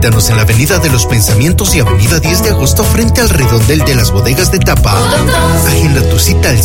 Visítanos en la Avenida de los Pensamientos y Avenida 10 de Agosto frente al redondel de las bodegas de Tapa. Agenda tu cita al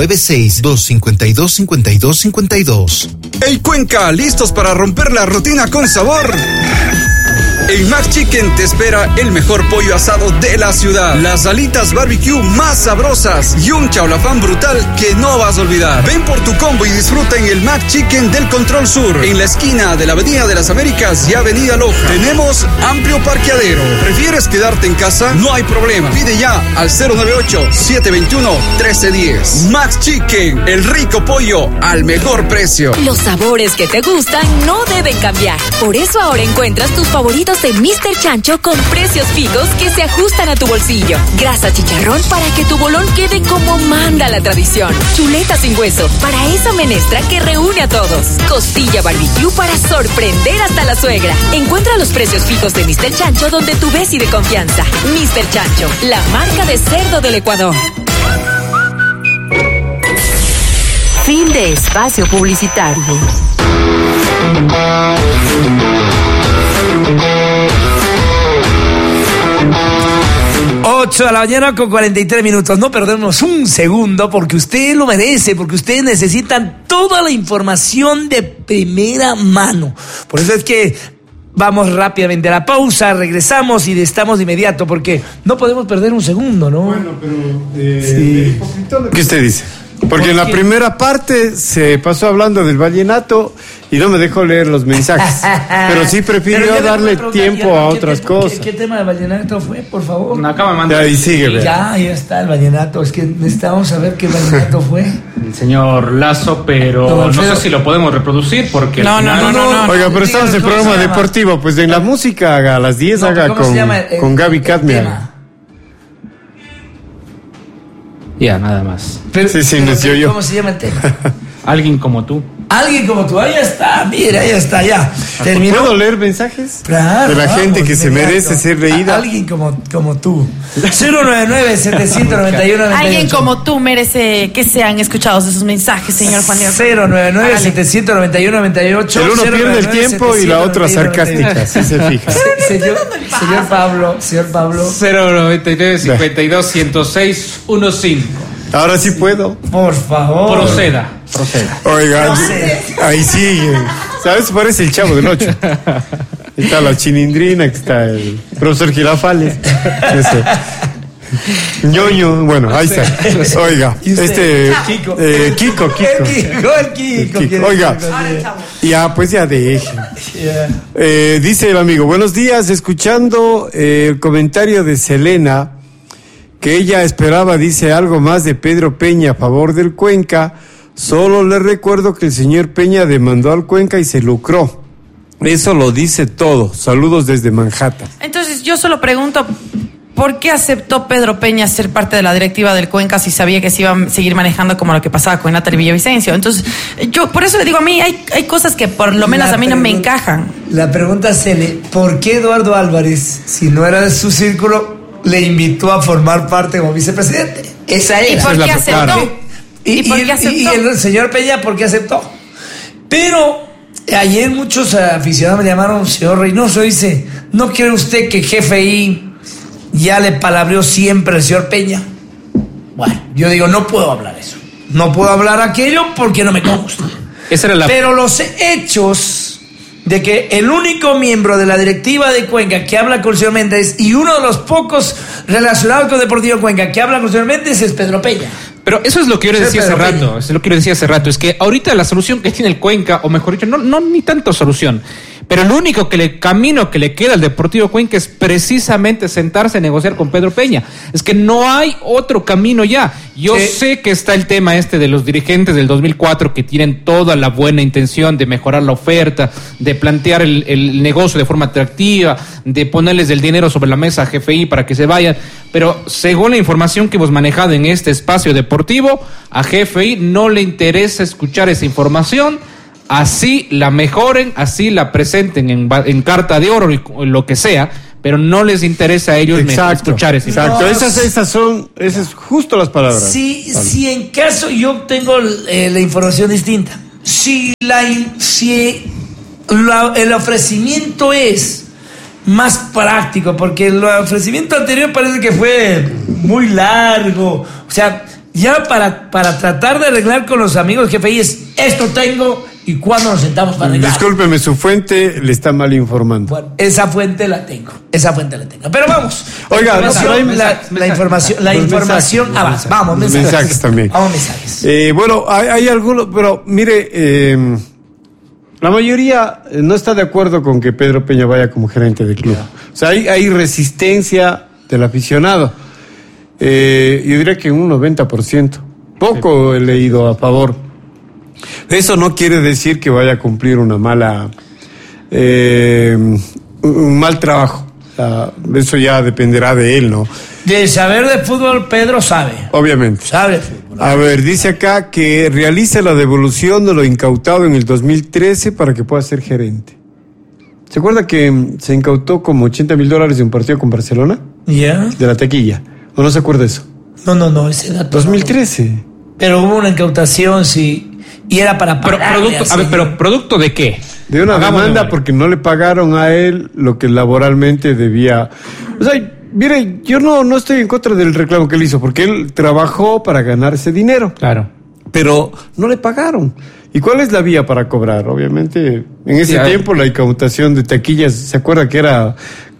096-252-5252. ¡Hey Cuenca! ¿Listos para romper la rutina con sabor? En McChicken te espera el mejor pollo asado de la ciudad, las alitas barbecue más sabrosas y un chaulafán brutal que no vas a olvidar. Ven por tu combo y disfruta en el McChicken del Control Sur, en la esquina de la Avenida de las Américas y Avenida Loja. Tenemos amplio parqueadero. ¿Prefieres quedarte en casa? No hay problema. Pide ya al 098-721-1310. McChicken, el rico pollo al mejor precio. Los sabores que te gustan no deben cambiar. Por eso ahora encuentras tus favoritos de Mr. Chancho con precios fijos que se ajustan a tu bolsillo. Grasa chicharrón para que tu bolón quede como manda la tradición. Chuleta sin hueso para esa menestra que reúne a todos. Costilla barbecue para sorprender hasta la suegra. Encuentra los precios fijos de Mr. Chancho donde tu ves y de confianza. Mr. Chancho, la marca de cerdo del Ecuador. Fin de espacio publicitario. 8 de la mañana con 43 minutos. No perdemos un segundo porque usted lo merece, porque ustedes necesitan toda la información de primera mano. Por eso es que vamos rápidamente a la pausa, regresamos y estamos de inmediato porque no podemos perder un segundo, ¿no? Bueno, pero sí. ¿Qué usted dice? Porque en la primera parte se pasó hablando del vallenato y no me dejó leer los mensajes. Pero sí prefirió darle tiempo a otras cosas. ¿Qué tema de vallenato fue, por favor? No, acaba de mandar. Ahí sigue. Ya está el vallenato. Es que necesitamos saber qué vallenato fue. El señor Lazo, pero no sé si lo podemos reproducir porque... No. Oiga, pero estamos en el programa deportivo. Pues en la música haga a las 10, haga con Gaby Cadmia. Ya, nada más. Sí, nació yo. ¿Cómo se llama el tema? Alguien como tú. Alguien como tú, ahí está, mira, ahí está, ya. ¿Terminó? ¿Puedo leer mensajes? Claro, de la gente que se merece ser leída. Alguien como tú. 099-791-98. Alguien como tú merece que sean escuchados esos mensajes, señor Juan Diego. 099-791-98. El uno pierde el tiempo y la otra sarcástica, si se fija. Señor Pablo. 099-52-106-15. Ahora sí puedo. Por favor. Proceda. Oiga, ahí sigue. ¿Sabes? Parece el Chavo del 8. Está la Chilindrina, que está el profesor Girafales. Ñoño, bueno, ahí está. Oiga, Kiko. Kiko. Oiga, ya deje. Dice el amigo, buenos días, escuchando el comentario de Selena, que ella esperaba, dice, algo más de Pedro Peña a favor del Cuenca. Solo le recuerdo que el señor Peña demandó al Cuenca y se lucró. Eso lo dice todo. Saludos desde Manhattan. Entonces yo solo pregunto, ¿por qué aceptó Pedro Peña ser parte de la directiva del Cuenca si sabía que se iba a seguir manejando como lo que pasaba con Natalie Villavicencio? Entonces, yo por eso le digo, a mí hay cosas que por lo menos a mí no me encajan. La pregunta es, ¿por qué Eduardo Álvarez, si no era de su círculo, le invitó a formar parte como vicepresidente? Esa era. ¿Y por qué aceptó? ¿Y el señor Peña por qué aceptó? Pero ayer muchos aficionados me llamaron, señor Reynoso, dice, ¿no cree usted que GFI ya le palabreó siempre al señor Peña? Bueno, yo digo, no puedo hablar eso. No puedo hablar aquello porque no me consta. Pero los hechos de que el único miembro de la directiva de Cuenca que habla con el señor Méndez y uno de los pocos relacionados con Deportivo Cuenca que habla con el señor Méndez es Pedro Peña. Pero eso es lo que yo les decía hace rato. Es que ahorita la solución que tiene el Cuenca, o mejor dicho, no ni tanto solución, pero el único camino que le queda al Deportivo Cuenca es precisamente sentarse a negociar con Pedro Peña. Es que no hay otro camino ya. Yo sé que está el tema de los dirigentes del 2004 que tienen toda la buena intención de mejorar la oferta, de plantear el negocio de forma atractiva, de ponerles el dinero sobre la mesa a GFI para que se vayan. Pero según la información que hemos manejado en este espacio deportivo, a GFI no le interesa escuchar esa información. Así la mejoren, así la presenten en carta de oro y lo que sea, pero no les interesa a ellos escuchar esa información. Exacto, esas justo las palabras. Si en caso yo tengo la información distinta, si el ofrecimiento es más práctico, porque el ofrecimiento anterior parece que fue muy largo. O sea, ya para tratar de arreglar con los amigos GFI es esto tengo y cuándo nos sentamos para arreglar. Discúlpeme, su fuente le está mal informando. Bueno, esa fuente la tengo. Pero vamos. Oiga, la información avanza. Vamos, mensajes también. Vamos, mensajes. Bueno, hay algunos, pero mire, la mayoría no está de acuerdo con que Pedro Peña vaya como gerente del club. O sea, hay resistencia del aficionado. Yo diría que un 90%. Poco he leído a favor. Eso no quiere decir que vaya a cumplir un mal trabajo. O sea, eso ya dependerá de él, ¿no? De saber de fútbol, Pedro sabe. Obviamente. Sabe fútbol. A ver, dice acá que realiza la devolución de lo incautado en el 2013 para que pueda ser gerente. ¿Se acuerda que se incautó como $80,000 de un partido con Barcelona? Ya. De la taquilla. ¿O no se acuerda eso? No, ese dato. 2013. No. Pero hubo una incautación, sí. Y era para pagar. Pero ¿producto de qué? De una demanda porque no le pagaron a él lo que laboralmente debía. O sea, mire, yo no estoy en contra del reclamo que él hizo, porque él trabajó para ganarse dinero. Claro. Pero no le pagaron. ¿Y cuál es la vía para cobrar? Obviamente, en ese tiempo la incautación de taquillas, ¿se acuerda que era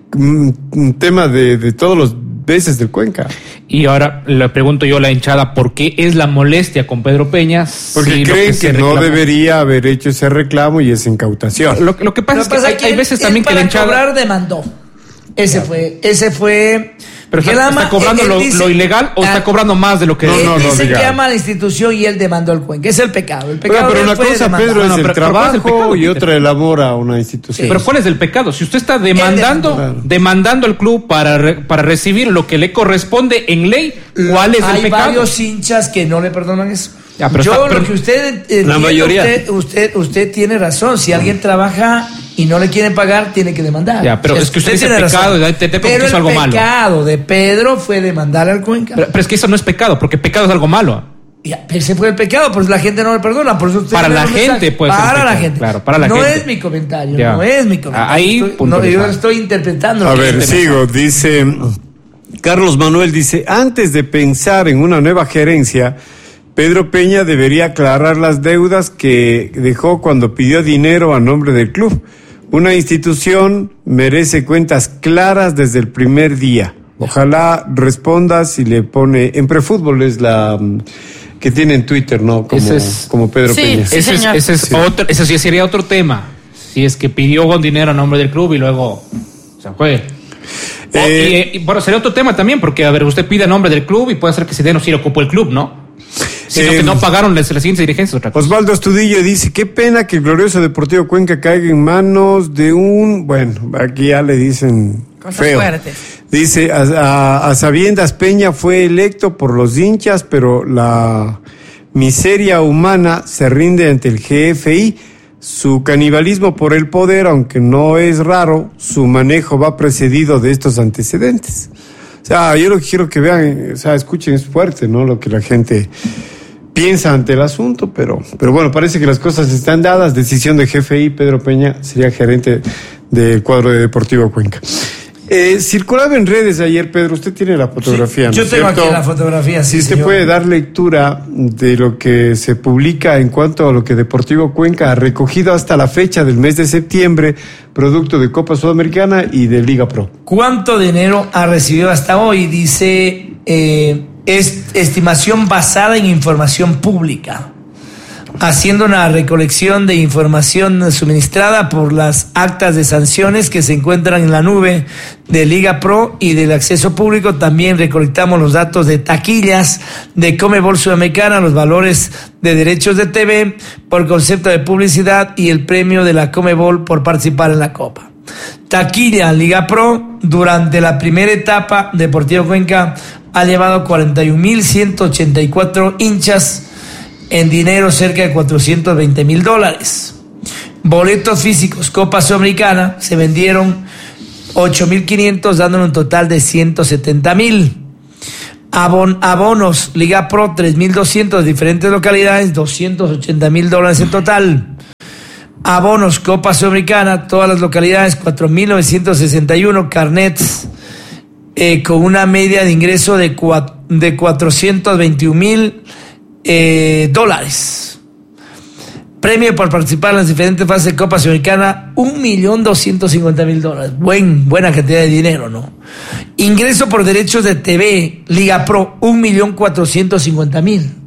un tema de todos los veces del Cuenca? Y ahora le pregunto yo a la hinchada, ¿por qué es la molestia con Pedro Peña? Porque creen que no debería haber hecho ese reclamo y esa incautación. Lo que pasa es que hay veces también que la hinchada... Para cobrar demandó. Ese fue... Pero ¿está cobrando lo ilegal o está cobrando más de lo que... No, dice que ama a la institución y él demandó al Cuenca. Es el pecado. Pero una cosa, Pedro, es el trabajo y otra el amor a una institución. Sí. Pero ¿cuál es el pecado? Si usted está demandando al club para recibir lo que le corresponde en ley, ¿cuál es el pecado? Hay varios hinchas que no le perdonan eso. Ya, pero lo que usted la mayoría. Usted tiene razón. Si alguien trabaja y no le quieren pagar, tiene que demandar. Ya, pero es que usted dice pecado, pero es algo malo. El pecado de Pedro fue demandar al Cuenca. Pero es que eso no es pecado, porque pecado es algo malo. Ya, ese fue el pecado, pues la gente no le perdona. Por eso para la gente, pues. Para la gente. Claro, para la gente. No es mi comentario, ya. No es mi comentario. Ahí, yo estoy interpretando. A ver, sigo. Dice, Carlos Manuel dice, antes de pensar en una nueva gerencia, Pedro Peña debería aclarar las deudas que dejó cuando pidió dinero a nombre del club. Una institución merece cuentas claras desde el primer día. Ojalá responda si le pone... En Prefútbol es la que tiene en Twitter, ¿no? Como Pedro Peña. Ese sí sería otro tema. Si es que pidió con dinero a nombre del club y luego se fue. Bueno, sería otro tema también, porque, a ver, usted pide a nombre del club y puede ser que ese dinero sí lo ocupó el club, ¿no? Sino que no pagaron las siguientes dirigencias. Otra cosa. Osvaldo Astudillo dice, qué pena que el glorioso Deportivo Cuenca caiga en manos de un... Bueno, aquí ya le dicen cosas feo. Fuertes. Dice, a sabiendas Peña fue electo por los hinchas, pero la miseria humana se rinde ante el GFI. Su canibalismo por el poder, aunque no es raro, su manejo va precedido de estos antecedentes. O sea, yo lo que quiero que vean, o sea, escuchen, es fuerte, ¿no? Lo que la gente piensa ante el asunto, pero bueno, parece que las cosas están dadas. Decisión de GFI, Pedro Peña sería gerente del cuadro de Deportivo Cuenca. Circulaba en redes ayer, Pedro, usted tiene la fotografía, sí, ¿no? Yo tengo aquí la fotografía, sí, si usted puede dar lectura de lo que se publica en cuanto a lo que Deportivo Cuenca ha recogido hasta la fecha del mes de septiembre, producto de Copa Sudamericana y de Liga Pro. ¿Cuánto dinero ha recibido hasta hoy? Dice, es estimación basada en información pública, haciendo una recolección de información suministrada por las actas de sanciones que se encuentran en la nube de Liga Pro y del acceso público. También recolectamos los datos de taquillas de Conmebol Sudamericana, los valores de derechos de TV por concepto de publicidad y el premio de la Conmebol por participar en la Copa. Taquilla Liga Pro, durante la primera etapa, Deportivo Cuenca ha llevado 41.184 hinchas, en dinero cerca de $420,000. Boletos físicos Copa Sudamericana se vendieron 8.500, dándole un total de 170,000. Abonos Liga Pro 3.200, diferentes localidades, $280,000 en total. Abonos Copa Sudamericana, todas las localidades, 4.961 carnets con una media de ingreso de $421,000. Premio por participar en las diferentes fases de Copa Sudamericana, $1.250.000. Buena cantidad de dinero, ¿no? Ingreso por derechos de TV, Liga Pro, $1.450.000.